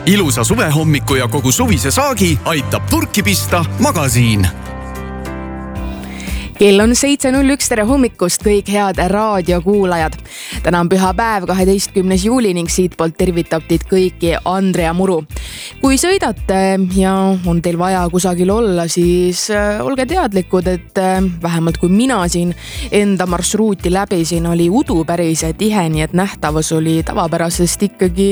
Ilusa suvehommiku ja kogu suvise saagi aitab purki pista Magasiin. Kell on 7.01, tere hommikust kõik head raadiokuulajad. Täna on pühapäev, 12. juuli ning siitpoolt tervitab teid kõiki Andrea Muru. Kui sõidate ja on teil vaja kusagil olla, siis olge teadlikud, et vähemalt kui mina siin enda marsruuti läbisin, oli udu päris tihe, nii et nähtavus oli tavapärasest ikkagi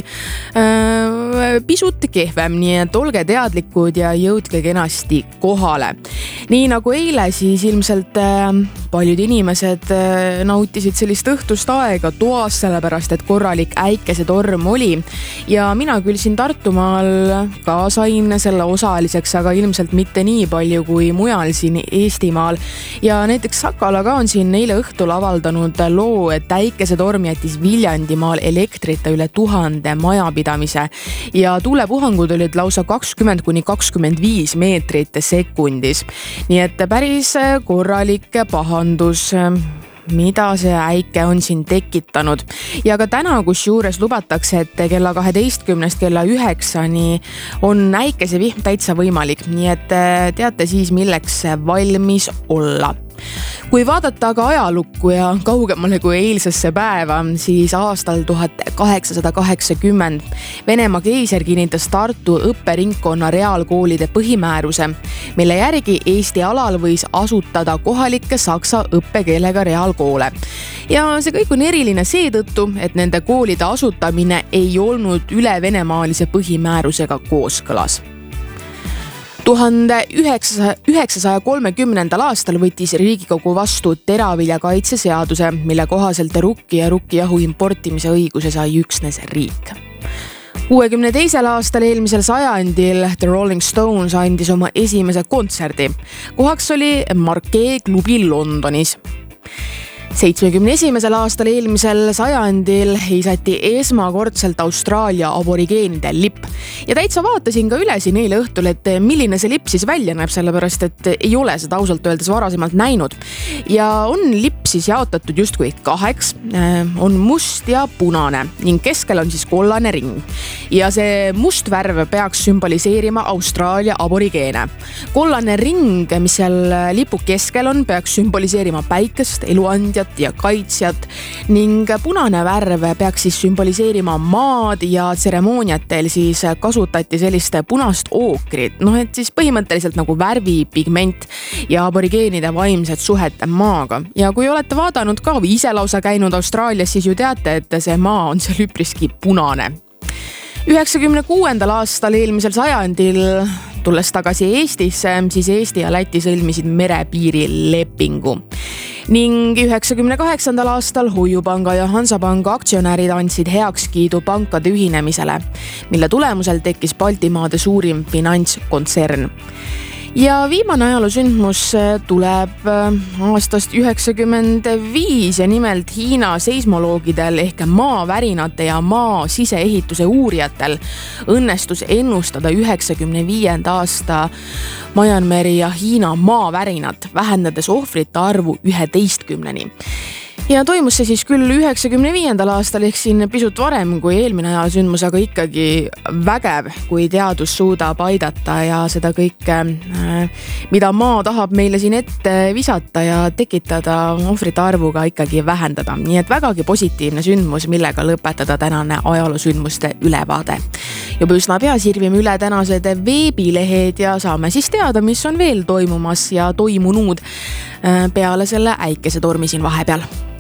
pisut kehvem, nii et olge teadlikud ja jõudke kenasti kohale. Nii nagu eile, siis ilmselt paljud inimesed nautisid sellist õhtust aega toas, sellepärast et korralik äikesetorm oli. Ja mina küll siin Tartumaal ka sain selle osaliseks, aga ilmselt mitte nii palju kui mujal siin Eestimaal. Ja näiteks Sakala ka on siin eile õhtul avaldanud loo, et äikesetorm jättis Viljandimaal elektrita üle 1000 majapidamise ja tuulepuhangud olid lausa 20–25 meetrit sekundis. Nii et päris korralik pahandus, mida see äike on siin tekitanud. Ja ka täna, kus juures lubatakse, et kella 12 kella 9 on äikesevihm täitsa võimalik. Nii et teate siis, milleks valmis olla. Kui vaadata aga ajalukku ja kaugemale kui eilsesse päeva, siis aastal 1880 Venemaa keiser kinnitas Tartu õpperingkonna reaalkoolide põhimääruse, mille järgi Eesti alal võis asutada kohalikke saksa õppekeelega reaalkoole. Ja see kõik on eriline seetõttu, et nende koolide asutamine ei olnud üle venemaalise põhimäärusega kooskõlas. 1930. aastal võttis Riigikogu vastu teraviljakaitse seaduse, mille kohaselt rukki ja rukkijahu importimise õiguse sai üksnes riik. 62. aastal eelmisel sajandil The Rolling Stones andis oma esimese kontserdi. Kohaks oli Marquee klubi Londonis. 71. aastal eelmisel sajandil heisati esmakordselt Austraalia aborigeenide lipp. Ja täitsa vaatasin ka üle siin eile õhtul, et milline see lipp siis välja näeb, sellepärast et ei ole seda ausalt öeldes varasemalt näinud. Ja on lipp siis jaotatud justkui kaheks, on must ja punane ning keskel on siis kollane ring. Ja see must värv peaks sümboliseerima Austraalia aborigeene. Kollane ring, mis seal lipu keskel on, peaks sümboliseerima päikest, eluandjat ja kaitsjat ning punane värv peaks siis sümboliseerima maad ja tseremooniatel siis kasutati sellist punast ookrit, et siis põhimõtteliselt nagu värvipigment ja aborigeenide vaimset suhet maaga. Ja kui olete vaadanud ka või ise lausa käinud Austraalias, siis ju teate, et see maa on seal üpriski punane. 96. aastal eelmisel sajandil tulles tagasi Eestisse, siis Eesti ja Läti sõlmisid merepiiri lepingu. Ning 98. aastal Hoiupanga ja Hansapanga aktsionärid andsid heakskiidu pankade ühinemisele, mille tulemusel tekkis Baltimaade suurim finantskontsern. Ja viimane ajalosündmus tuleb aastast 95 ja nimelt Hiina seismoloogidel ehk maavärinate ja maa siseehituse uurijatel õnnestus ennustada 95. aasta Myanmari ja Hiina maavärinat, vähendades ohvrite arvu 11-ni. Ja toimus see siis küll 95. aastal ehk siin pisut varem kui eelmine ajalosündmus, aga ikkagi vägev, kui teadus suudab aidata ja seda kõike, mida maa tahab meile siin ette visata ja tekitada ohvrite arvuga ikkagi vähendada. Nii et vägagi positiivne sündmus, millega lõpetada tänane ajalosündmuste ülevaade. Juba üsna pea sirvime üle tänased veebilehed ja saame siis teada, mis on veel toimumas ja toimunud peale selle äikesetormi siin vahepeal.